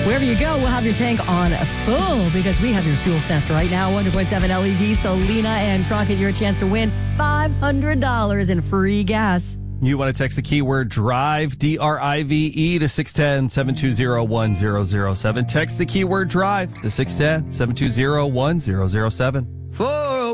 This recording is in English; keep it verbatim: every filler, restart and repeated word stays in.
Wherever you go, we'll have your tank on full because we have your fuel test right now. one point seven L E V. So Lena and Crockett, your chance to win five hundred dollars in free gas. You want to text the keyword DRIVE, D R I V E, to six one zero, seven two zero, one zero zero seven. Text the keyword DRIVE to six one zero, seven two zero, one zero zero seven. Full